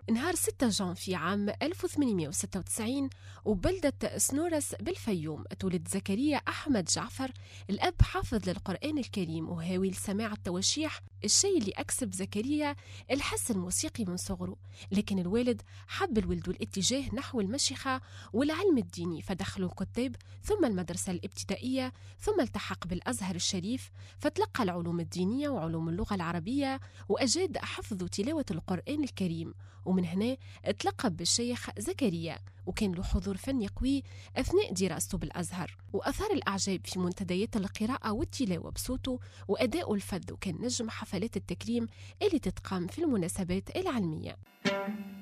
نهار 6 جان في عام 1896 وبلدة سنورس بالفيوم تولد زكريا أحمد جعفر، الأب حافظ للقرآن الكريم وهاوي لسماع التواشيح، الشيء اللي أكسب زكريا الحس الموسيقي من صغره. لكن الوالد حب الولد الاتجاه نحو المشيخة والعلم الديني، فدخلوا الكتاب ثم المدرسة الابتدائية، ثم التحق بالأزهر الشريف فتلقى العلوم الدينية وعلوم اللغة العربية، وأجاد حفظ وتلاوة القرآن الكريم. ومن هنا اتلقب بالشيخ زكريا، وكان له حضور فني قوي أثناء دراسته بالأزهر، وأثار الأعجاب في منتديات القراءة والتلاوة بصوته وأداؤه الفذ، وكان نجم حفلات التكريم اللي تتقام في المناسبات العلمية.